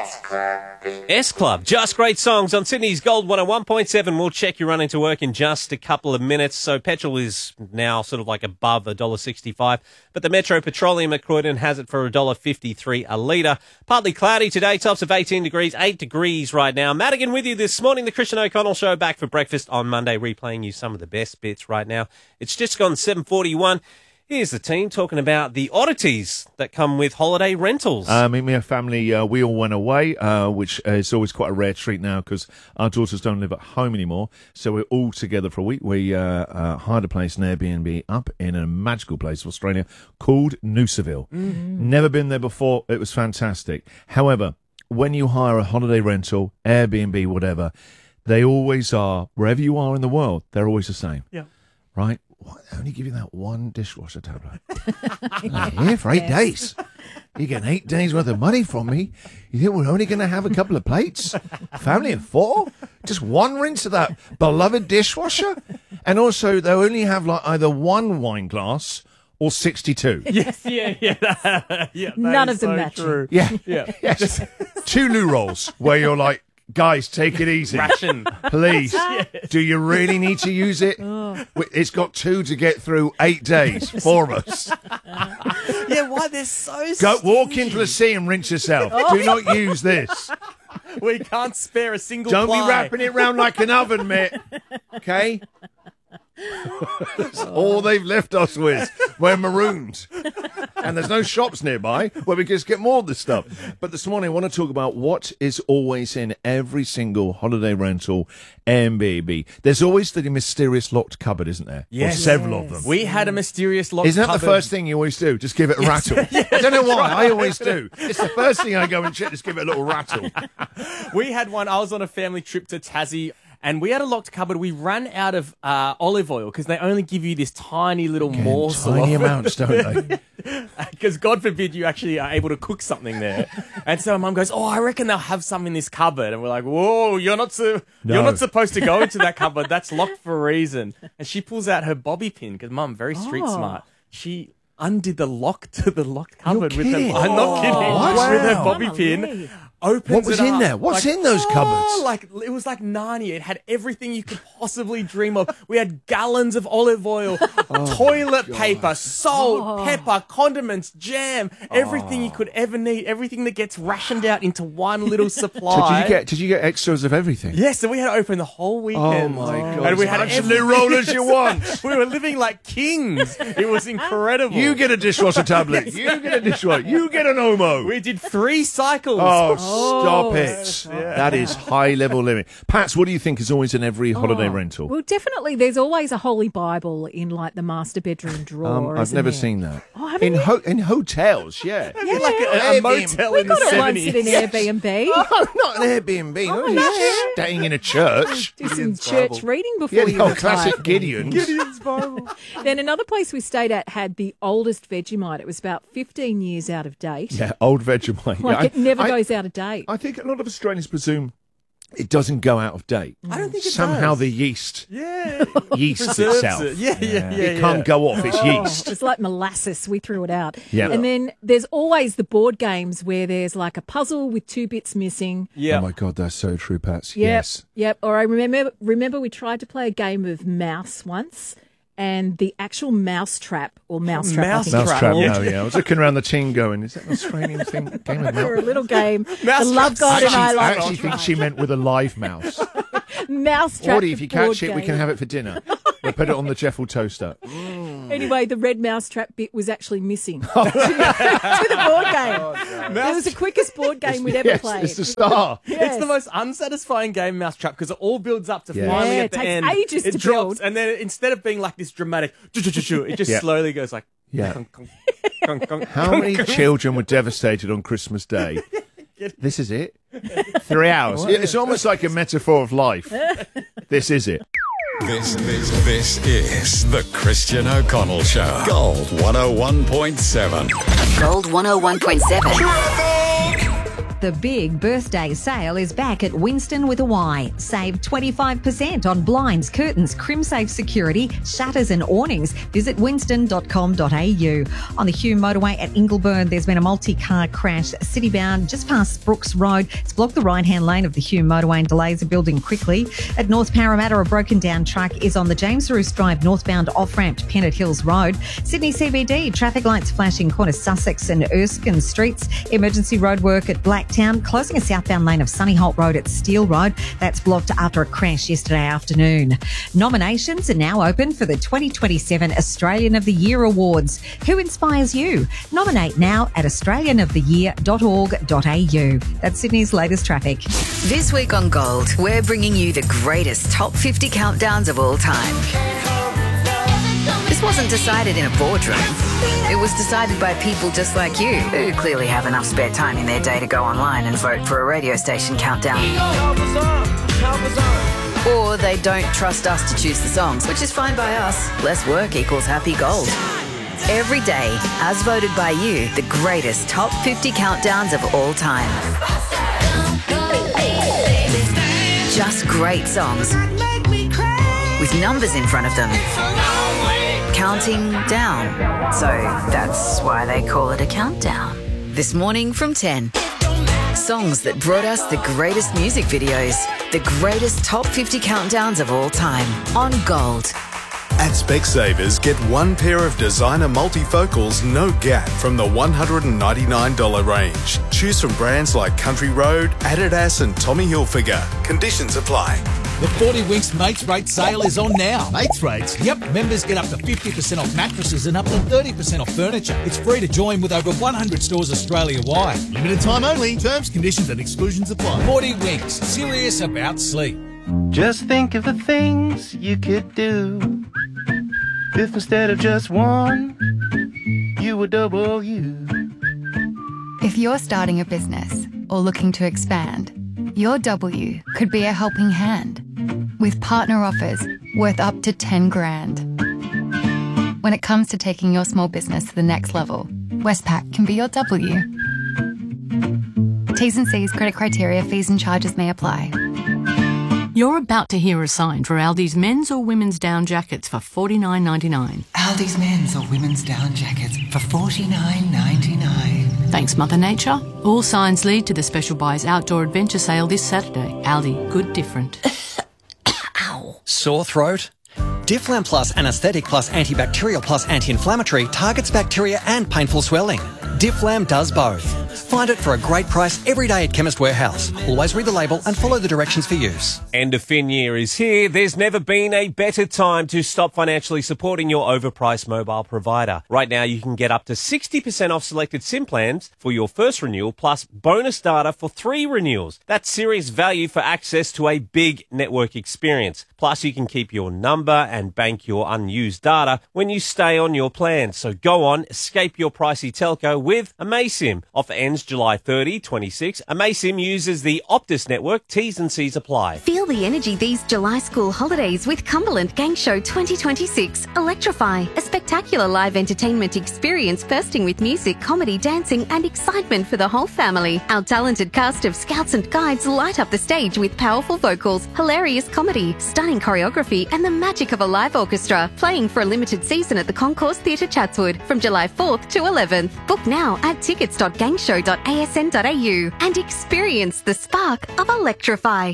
S Club, just great songs on Sydney's Gold 101.7. We'll check your run into work in just a couple of minutes. So petrol is now sort of like above $1.65, but the Metro Petroleum at Croydon has it for $1.53 a litre. Partly cloudy today, tops of 18 degrees, 8 degrees right now. Madigan with you this morning, the Christian O'Connell Show, back for breakfast on Monday, replaying you some of the best bits right now. It's just gone 7:41. Here's the team talking about the oddities that come with holiday rentals. Me and my family, we all went away, which is always quite a rare treat now because our daughters don't live at home anymore. So we're all together for a week. We hired a place, an Airbnb, up in a magical place of Australia called Noosaville. Mm-hmm. Never been there before. It was fantastic. However, when you hire a holiday rental, Airbnb, whatever, they always are, wherever you are in the world, they're always the same. Yeah. Right? What? I only give you that one dishwasher tablet. I'm here for 8 days. You're getting 8 days worth of money from me. You think we're only going to have a couple of plates? Family of 4? Just one rinse of that beloved dishwasher? And also, they only have like either one wine glass or 62. Yes, yeah. None of them match. Yeah. Yes. 2 loo rolls where you're like, guys, take it easy. Ration. Please. Do you really need to use it? It's got 2 to get through 8 days. 4 of us. Yeah, why they're so Go walk into the sea and rinse yourself. Do not use this. We can't spare a single Don't ply. be wrapping it round like an oven mitt. Okay? That's all they've left us with. We're marooned. And there's no shops nearby where we can just get more of this stuff. But this morning I want to talk about what is always in every single holiday rental Airbnb. There's always the mysterious locked cupboard, isn't there? Yes. Or several of them. We had a mysterious locked Isn't that cupboard. the first thing you always do? Just give it a rattle. I don't know why. I always do. It's the first thing I go and check. Just give it a little rattle. We had one. I was on a family trip to Tassie, and we had a locked cupboard. We ran out of olive oil because they only give you this tiny little morsel. Tiny amounts, don't they? Because God forbid you actually are able to cook something there. And so Mum goes, I reckon they'll have some in this cupboard. And we're like, whoa, you're not supposed to go into that cupboard. That's locked for a reason. And she pulls out her bobby pin because Mum, very street smart. She undid the lock to the locked cupboard with her. I'm not kidding. What? With her Wow. bobby pin. Opens What was it in up. there? What's in those cupboards? It was like Narnia. It had everything you could possibly dream of. We had gallons of olive oil, toilet paper, salt, pepper, condiments, jam, everything you could ever need. Everything that gets rationed out into one little supply. So did you get extras of everything? Yes, so we had to open the whole weekend. Oh my God. And we had As many rollers you want. We were living like kings. It was incredible. You get a dishwasher tablet. You get a dishwasher. You get an Omo. We did 3 cycles. Stop it. That is high level living. Pats, what do you think is always in every holiday rental? Well, definitely, there's always a holy Bible in like the master bedroom drawer. I've isn't never there? seen that. Oh, haven't you? In hotels, yeah. Yeah. Like a motel We in the got it once 70s. at an Airbnb. Oh, not an Airbnb. No, no. you're staying in a church. Do some church reading before Yeah, you the old retire. classic Gideon's. Then another place we stayed at had the oldest Vegemite. It was about 15 years out of date. Yeah, old Vegemite. Like Yeah, it never I- goes out of date. I think a lot of Australians presume it doesn't go out of date. I don't think it Somehow does. the yeast Preserves itself. it. Yeah. It can't go off. It's yeast. It's like molasses. We threw it out. Yeah. And then there's always the board games where there's like a puzzle with 2 bits missing. Yeah. Oh my God, that's so true, Pats. Yep. Yes. Yep. Or I remember we tried to play a game of mouse once, and the actual mousetrap or mousetrap. I think it's Mousetrap, called. no, yeah. I was looking around the team going, is that an Australian thing? Game of Or a mouse? little game. The Mousetrap's Love God and I I like actually think she meant with a live mouse. mousetrap. Audie, if you catch it, we can have it for dinner. We'll put it on the Jeffel toaster. Anyway, the red mousetrap bit was actually missing to the board game. It was the quickest board game we'd ever Yes, played. it's the star. Yes. It's the most unsatisfying game, Mousetrap, because it all builds up to Yeah. finally Yeah, at it the takes end. ages it to drops, build. and then instead of being like this dramatic, it just Yeah. slowly goes like. Yeah. Kong, kong, kong, kong, How many children were devastated on Christmas Day? This is it? 3 hours. It's almost like a metaphor of life. This is it. This is the Christian O'Connell Show. Gold 101.7. Gold 101.7. The big birthday sale is back at Winston with a Y. Save 25% on blinds, curtains, CrimSafe security, shutters and awnings. Visit winston.com.au. On the Hume motorway at Ingleburn, there's been a multi-car crash city-bound just past Brooks Road. It's blocked the right-hand lane of the Hume motorway and delays are building quickly. At North Parramatta, a broken-down truck is on the James Roos Drive northbound off-ramp to Pennant Hills Road. Sydney CBD, traffic lights flashing corner Sussex and Erskine Streets. Emergency roadwork at Blacktown, closing a southbound lane of Sunnyholt Road at Steele Road. That's blocked after a crash yesterday afternoon. Nominations are now open for the 2027 Australian of the Year Awards. Who inspires you? Nominate now at australianoftheyear.org.au. That's Sydney's latest traffic. This week on Gold, we're bringing you the greatest top 50 countdowns of all time. This wasn't decided in a boardroom. It was decided by people just like you, who clearly have enough spare time in their day to go online and vote for a radio station countdown. Or they don't trust us to choose the songs, which is fine by us. Less work equals happy gold. Every day, as voted by you, the greatest top 50 countdowns of all time. Just great songs with numbers in front of them. Counting down. So that's why they call it a countdown. This morning from 10. Songs that brought us the greatest music videos. The greatest top 50 countdowns of all time. On Gold. At Specsavers, get one pair of designer multifocals, no gap, from the $199 range. Choose from brands like Country Road, Adidas and Tommy Hilfiger. Conditions apply. The 40 Winks Mates Rate sale is on now. Mates Rates? Yep. Members get up to 50% off mattresses and up to 30% off furniture. It's free to join with over 100 stores Australia-wide. Limited time only. Terms, conditions and exclusions apply. 40 Winks. Serious about sleep. Just think of the things you could do if instead of just one, you were double you. If you're starting a business or looking to expand, your W could be a helping hand with partner offers worth up to 10 grand. When it comes to taking your small business to the next level, Westpac can be your W. T's and C's, credit criteria, fees and charges may apply. You're about to hear a sign for Aldi's men's or women's down jackets for $49.99. Aldi's men's or women's down jackets for $49.99. Thanks, Mother Nature. All signs lead to the Special Buys Outdoor Adventure Sale this Saturday. Aldi, good different. Ow. Sore throat? Difflam Plus Anaesthetic Plus Antibacterial Plus Anti-Inflammatory targets bacteria and painful swelling. Difflam does both. Find it for a great price every day at Chemist Warehouse. Always read the label and follow the directions for use. End of fin year is here. There's never been a better time to stop financially supporting your overpriced mobile provider. Right now, you can get up to 60% off selected SIM plans for your first renewal, plus bonus data for 3 renewals. That's serious value for access to a big network experience. Plus, you can keep your number and bank your unused data when you stay on your plan. So go on, escape your pricey telco with amaysim. Offer ends July 30, 26. amaysim uses the Optus network. T's and C's apply. Feel the energy these July school holidays with Cumberland Gang Show 2026. Electrify, a spectacular live entertainment experience bursting with music, comedy, dancing and excitement for the whole family. Our talented cast of scouts and guides light up the stage with powerful vocals, hilarious comedy, stunning choreography and the magic of a live orchestra. Playing for a limited season at the Concourse Theatre Chatswood from July 4th to 11th. Book now at tickets.gangshow.asn.au and experience the spark of Electrify.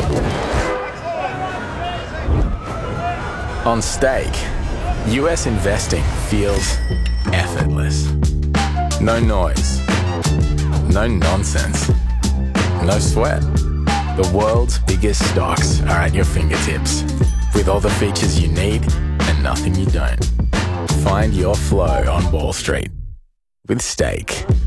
On Stake, US investing feels effortless. No noise, no nonsense, no sweat. The world's biggest stocks are at your fingertips, with all the features you need and nothing you don't. Find your flow on Wall Street with Stake.